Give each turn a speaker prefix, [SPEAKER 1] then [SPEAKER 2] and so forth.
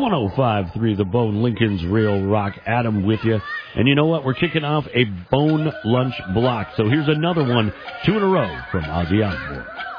[SPEAKER 1] 105.3 The Bone, Lincoln's Real Rock. Adam with you. And you know what? We're kicking off a Bone Lunch block. So here's another one, 2 in a row from Ozzy Osbourne.